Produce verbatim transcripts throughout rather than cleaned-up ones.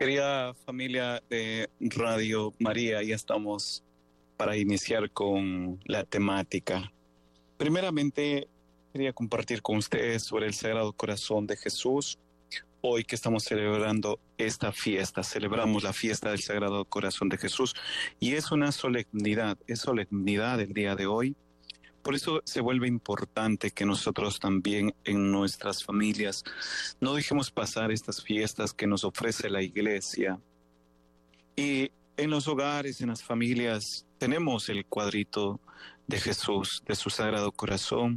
Querida familia de Radio María, ya estamos para iniciar con la temática. Primeramente, quería compartir con ustedes sobre el Sagrado Corazón de Jesús. Hoy que estamos celebrando esta fiesta, celebramos la fiesta del Sagrado Corazón de Jesús y es una solemnidad, es solemnidad el día de hoy. Por eso se vuelve importante que nosotros también en nuestras familias no dejemos pasar estas fiestas que nos ofrece la Iglesia. Y en los hogares, en las familias, tenemos el cuadrito de Jesús, de su Sagrado Corazón.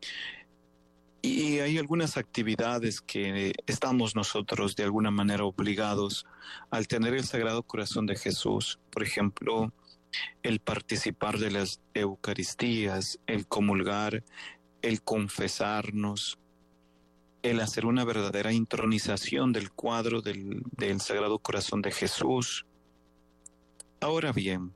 Y hay algunas actividades que estamos nosotros de alguna manera obligados al tener el Sagrado Corazón de Jesús. Por ejemplo, el participar de las Eucaristías, el comulgar, el confesarnos, el hacer una verdadera intronización del cuadro del, del Sagrado Corazón de Jesús. Ahora bien,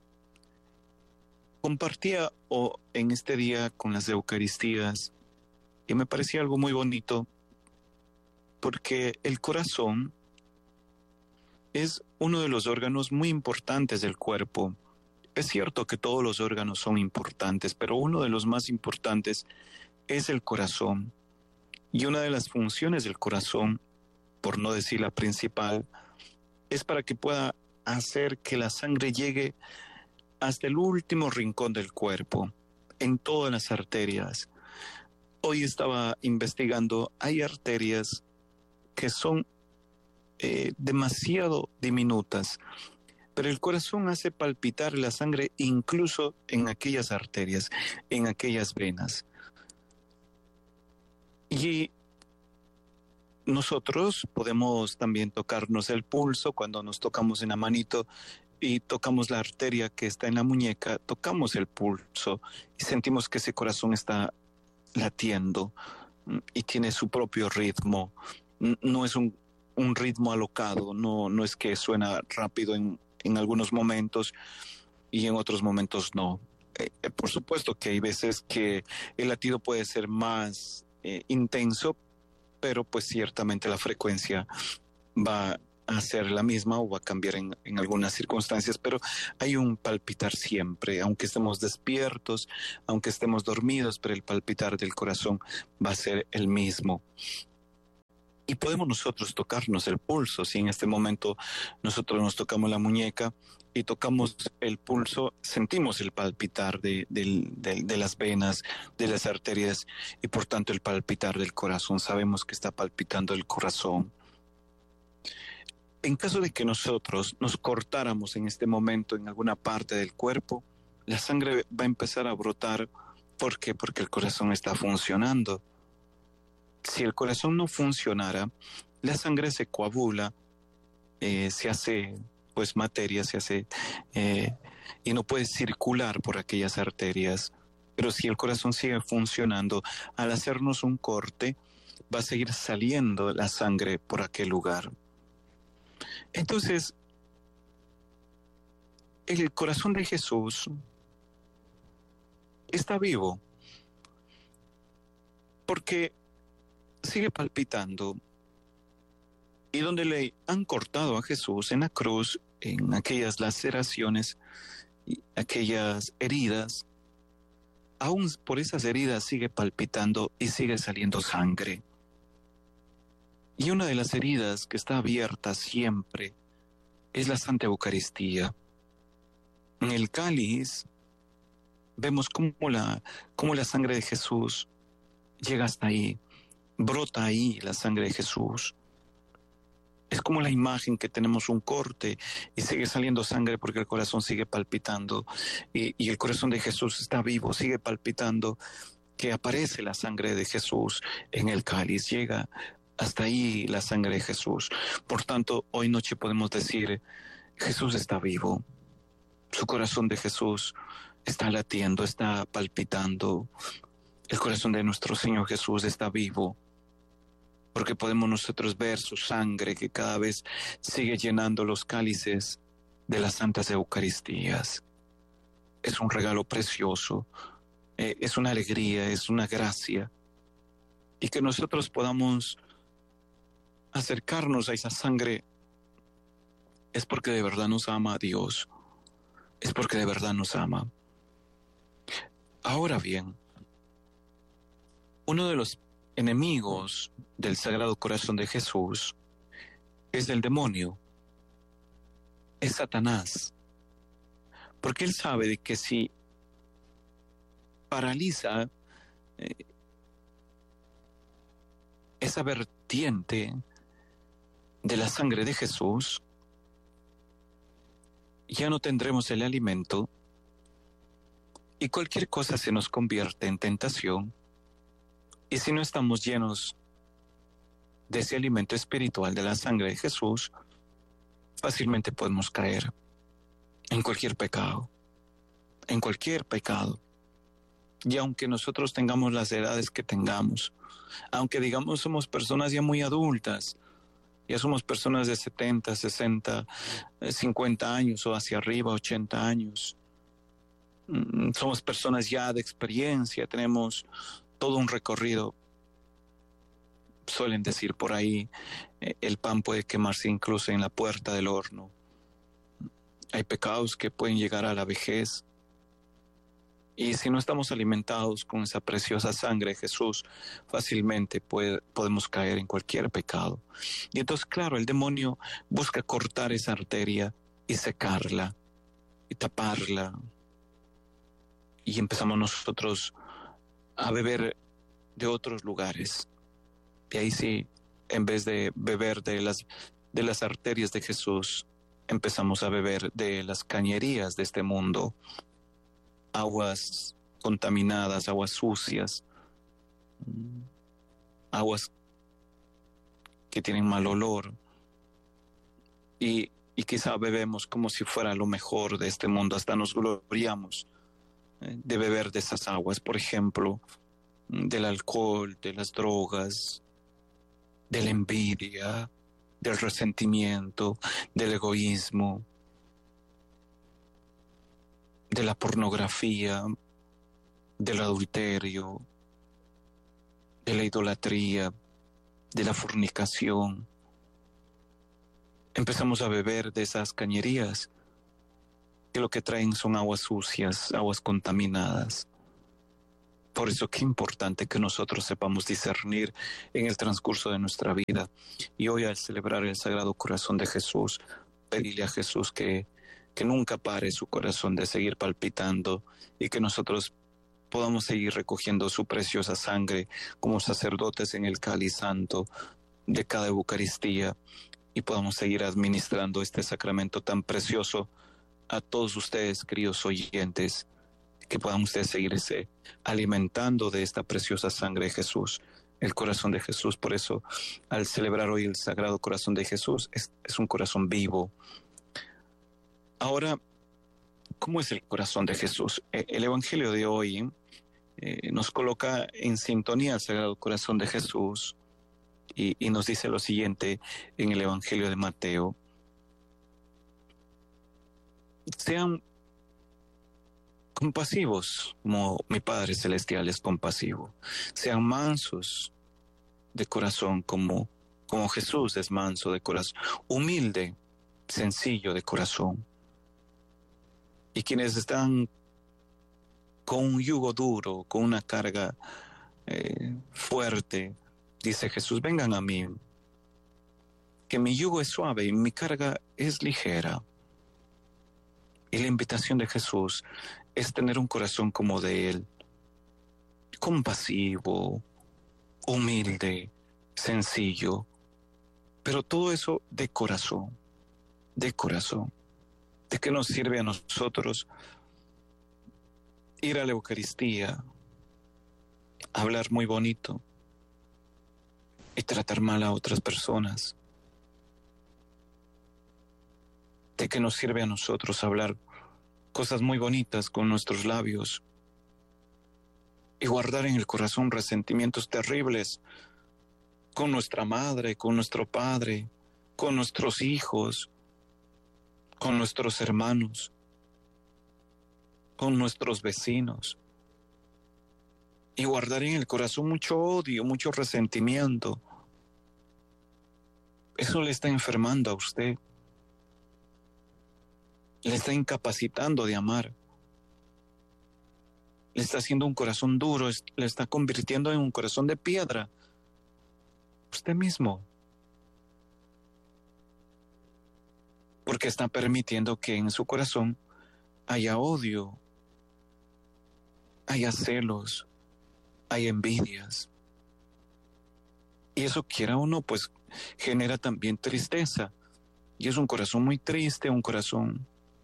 compartía oh, en este día con las Eucaristías y me parecía algo muy bonito porque el corazón es uno de los órganos muy importantes del cuerpo. Es cierto que todos los órganos son importantes, pero uno de los más importantes es el corazón. Y una de las funciones del corazón, por no decir la principal, es para que pueda hacer que la sangre llegue hasta el último rincón del cuerpo, en todas las arterias. Hoy estaba investigando, hay arterias que son eh, demasiado diminutas, pero el corazón hace palpitar la sangre incluso en aquellas arterias, en aquellas venas. Y nosotros podemos también tocarnos el pulso cuando nos tocamos en la manito y tocamos la arteria que está en la muñeca, tocamos el pulso y sentimos que ese corazón está latiendo y tiene su propio ritmo. No es un, un ritmo alocado, no, no es que suena rápido en en algunos momentos y en otros momentos no. Eh, por supuesto que hay veces que el latido puede ser más eh, intenso, pero pues ciertamente la frecuencia va a ser la misma o va a cambiar en, en algunas circunstancias, pero hay un palpitar siempre, aunque estemos despiertos, aunque estemos dormidos, pero el palpitar del corazón va a ser el mismo. Y podemos nosotros tocarnos el pulso. Si en este momento nosotros nos tocamos la muñeca y tocamos el pulso, sentimos el palpitar de, de, de, de las venas, de las arterias y por tanto el palpitar del corazón. Sabemos que está palpitando el corazón. En caso de que nosotros nos cortáramos en este momento en alguna parte del cuerpo, la sangre va a empezar a brotar. ¿Por qué? Porque el corazón está funcionando. Si el corazón no funcionara, la sangre se coagula, eh, se hace pues materia, se hace eh, y no puede circular por aquellas arterias. Pero si el corazón sigue funcionando, al hacernos un corte, va a seguir saliendo la sangre por aquel lugar. Entonces, el corazón de Jesús está vivo, porque sigue palpitando. Y donde le han cortado a Jesús en la cruz, en aquellas laceraciones, y aquellas heridas, aún por esas heridas sigue palpitando y sigue saliendo sangre. Y una de las heridas que está abierta siempre es la Santa Eucaristía. En el cáliz vemos cómo la, cómo la sangre de Jesús llega hasta ahí. Brota ahí la sangre de Jesús. Es como la imagen que tenemos un corte y sigue saliendo sangre porque el corazón sigue palpitando y, y el corazón de Jesús está vivo, sigue palpitando, que aparece la sangre de Jesús en el cáliz, llega hasta ahí la sangre de Jesús. Por tanto, hoy noche podemos decir, Jesús está vivo, su corazón de Jesús está latiendo, está palpitando, el corazón de nuestro Señor Jesús está vivo. Porque podemos nosotros ver su sangre que cada vez sigue llenando los cálices de las Santas Eucaristías. Es un regalo precioso, eh, es una alegría, es una gracia. Y que nosotros podamos acercarnos a esa sangre es porque de verdad nos ama a Dios, es porque de verdad nos ama. Ahora bien, uno de los enemigos del Sagrado Corazón de Jesús es el demonio, es Satanás, porque él sabe de que si paraliza eh, esa vertiente de la sangre de Jesús, ya no tendremos el alimento y cualquier cosa se nos convierte en tentación. Y si no estamos llenos de ese alimento espiritual de la sangre de Jesús, fácilmente podemos caer en cualquier pecado, en cualquier pecado. Y aunque nosotros tengamos las edades que tengamos, aunque digamos somos personas ya muy adultas, ya somos personas de setenta, sesenta, cincuenta años o hacia arriba, ochenta años, somos personas ya de experiencia, tenemos todo un recorrido. Suelen decir por ahí, eh, el pan puede quemarse incluso en la puerta del horno. Hay pecados que pueden llegar a la vejez. Y si no estamos alimentados con esa preciosa sangre de Jesús, fácilmente puede, podemos caer en cualquier pecado. Y entonces, claro, el demonio busca cortar esa arteria y secarla y taparla. Y empezamos nosotros a beber de otros lugares. Y ahí sí, en vez de beber de las, de las arterias de Jesús, empezamos a beber de las cañerías de este mundo. Aguas contaminadas, aguas sucias, aguas que tienen mal olor. Y, y quizá bebemos como si fuera lo mejor de este mundo. Hasta nos gloriamos eh, de beber de esas aguas. Por ejemplo, del alcohol, de las drogas, de la envidia, del resentimiento, del egoísmo, de la pornografía, del adulterio, de la idolatría, de la fornicación. Empezamos a beber de esas cañerías que lo que traen son aguas sucias, aguas contaminadas. Por eso qué importante que nosotros sepamos discernir en el transcurso de nuestra vida. Y hoy, al celebrar el Sagrado Corazón de Jesús, pedirle a Jesús que, que nunca pare su corazón de seguir palpitando y que nosotros podamos seguir recogiendo su preciosa sangre como sacerdotes en el cáliz santo de cada Eucaristía y podamos seguir administrando este sacramento tan precioso a todos ustedes, queridos oyentes, que puedan ustedes seguirse alimentando de esta preciosa sangre de Jesús, el corazón de Jesús. Por eso, al celebrar hoy el Sagrado Corazón de Jesús, es, es un corazón vivo. Ahora, ¿cómo es el corazón de Jesús? El Evangelio de hoy eh, nos coloca en sintonía al Sagrado Corazón de Jesús y, y nos dice lo siguiente en el Evangelio de Mateo: sean compasivos como mi Padre Celestial es compasivo. Sean mansos de corazón como, como Jesús es manso de corazón. Humilde, sencillo de corazón. Y quienes están con un yugo duro, con una carga eh, fuerte, dice Jesús, vengan a mí, que mi yugo es suave y mi carga es ligera. Y la invitación de Jesús es tener un corazón como de Él, compasivo, humilde, sencillo, pero todo eso de corazón, de corazón. ¿De qué nos sirve a nosotros ir a la Eucaristía, hablar muy bonito y tratar mal a otras personas? ¿De qué nos sirve a nosotros hablar cosas muy bonitas con nuestros labios y guardar en el corazón resentimientos terribles con nuestra madre, con nuestro padre, con nuestros hijos, con nuestros hermanos, con nuestros vecinos? Y guardar en el corazón mucho odio, mucho resentimiento. Eso le está enfermando a usted. le está incapacitando de amar, le está haciendo un corazón duro, le está convirtiendo en un corazón de piedra. Usted mismo. Porque está permitiendo que en su corazón haya odio, haya celos, haya envidias. Y eso, quiera o no, pues genera también tristeza. Y es un corazón muy triste, un corazón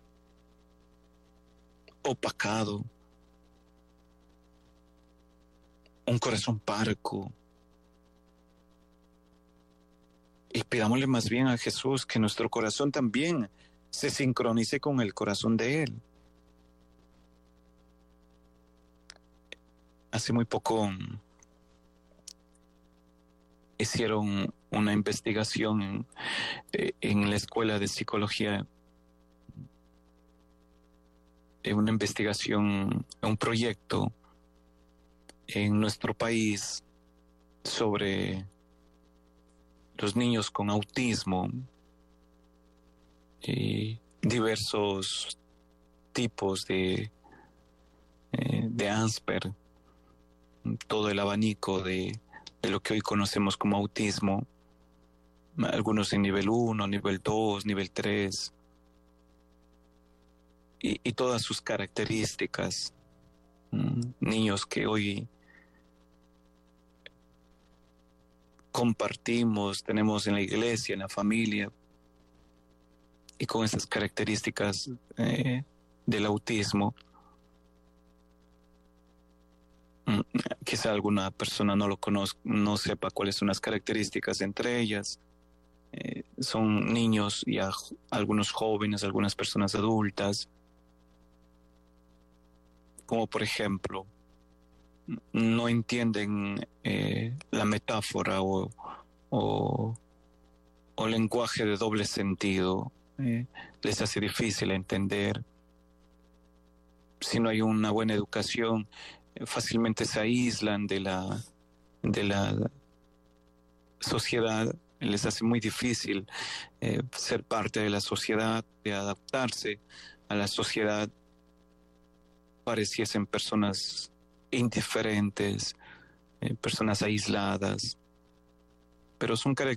opacado, un corazón parco. Y pidámosle más bien a Jesús que nuestro corazón también se sincronice con el corazón de Él. Hace muy poco hicieron una investigación en, en la escuela de psicología, una investigación, un proyecto en nuestro país sobre los niños con autismo y diversos tipos de, eh, de Asperger, todo el abanico de, de lo que hoy conocemos como autismo, algunos en nivel uno, nivel dos, nivel tres, y, y todas sus características. Mm, niños que hoy compartimos, tenemos en la iglesia, en la familia, y con esas características eh, del autismo. Mm, quizá alguna persona no lo conozca, no sepa cuáles son las características entre ellas. Eh, son niños y a, algunos jóvenes, algunas personas adultas, como por ejemplo, no entienden eh, la metáfora o, o, o lenguaje de doble sentido. Eh, les hace difícil entender. Si no hay una buena educación, eh, fácilmente se aíslan de la, de la sociedad. Les hace muy difícil eh, ser parte de la sociedad, de adaptarse a la sociedad. Pareciesen personas indiferentes, eh, personas aisladas, pero son características